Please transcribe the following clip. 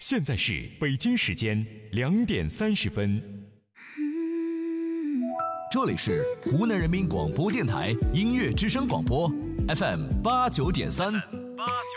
现在是北京时间2点30分。 这里是湖南人民广播电台音乐之声广播 FM 89.3。